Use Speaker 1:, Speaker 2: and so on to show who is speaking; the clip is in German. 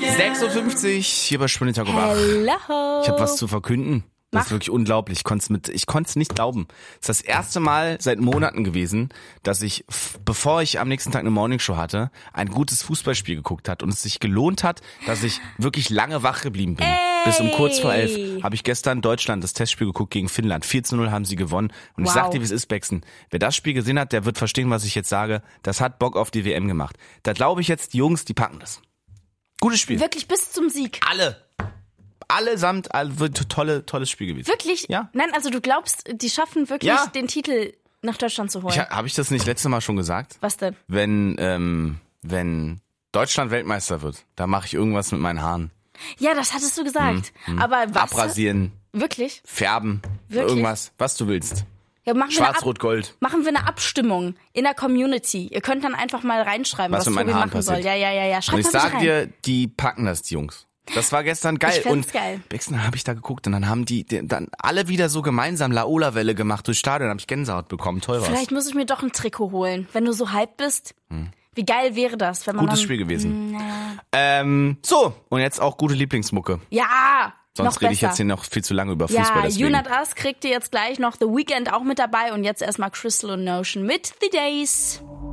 Speaker 1: 6.50 Uhr, hier bei Sprint Tag wach.
Speaker 2: Hello.
Speaker 1: Ich habe was zu verkünden. Das ist wirklich unglaublich. Ich konnte es nicht glauben. Es ist das erste Mal seit Monaten gewesen, dass ich, bevor ich am nächsten Tag eine Morningshow hatte, ein gutes Fußballspiel geguckt hat und es sich gelohnt hat, dass ich wirklich lange wach geblieben bin. Bis um kurz vor 11 habe ich gestern Deutschland das Testspiel geguckt gegen Finnland. 4:0 haben sie gewonnen. Und ich sag dir, wie es ist, Bexen. Wer das Spiel gesehen hat, der wird verstehen, was ich jetzt sage. Das hat Bock auf die WM gemacht. Da glaube ich jetzt, die Jungs, die packen das. Gutes Spiel.
Speaker 2: Wirklich bis zum Sieg.
Speaker 1: Allesamt, wird tolles Spiel gewesen.
Speaker 2: Wirklich?
Speaker 1: Ja.
Speaker 2: Nein, also du glaubst, die schaffen wirklich den Titel nach Deutschland zu holen.
Speaker 1: Habe ich das nicht letztes Mal schon gesagt?
Speaker 2: Was denn?
Speaker 1: Wenn Deutschland Weltmeister wird, da mache ich irgendwas mit meinen Haaren.
Speaker 2: Ja, das hattest du gesagt. Aber was?
Speaker 1: Abrasieren,
Speaker 2: Wirklich?
Speaker 1: färben,
Speaker 2: Wirklich?
Speaker 1: irgendwas, was du willst.
Speaker 2: Ja,
Speaker 1: Schwarz-Rot-Gold.
Speaker 2: Machen wir eine Abstimmung in der Community. Ihr könnt dann einfach mal reinschreiben, was
Speaker 1: mit meinen
Speaker 2: Tobi
Speaker 1: Haaren
Speaker 2: machen soll.
Speaker 1: passiert.
Speaker 2: Ja.
Speaker 1: Und
Speaker 2: Schreibt
Speaker 1: ich
Speaker 2: mal bitte
Speaker 1: sag
Speaker 2: rein.
Speaker 1: dir, die packen das, die Jungs. Das war gestern geil.
Speaker 2: Ich find's geil.
Speaker 1: Bexen, habe ich da geguckt und dann haben die dann alle wieder so gemeinsam Laola-Welle gemacht durchs Stadion, habe ich Gänsehaut bekommen. Toll war's.
Speaker 2: Vielleicht muss ich mir doch ein Trikot holen, wenn du so hyped bist. Wie geil wäre das, wenn man
Speaker 1: Gutes
Speaker 2: dann,
Speaker 1: Spiel gewesen. So, und jetzt auch gute Lieblingsmucke.
Speaker 2: Ja,
Speaker 1: Sonst
Speaker 2: noch
Speaker 1: rede ich
Speaker 2: besser.
Speaker 1: jetzt hier noch viel zu lange über Fußball.
Speaker 2: Ja,
Speaker 1: Deswegen.
Speaker 2: You Not Us kriegt ihr jetzt gleich noch The Weeknd auch mit dabei und jetzt erstmal Crystal und Notion mit The Days.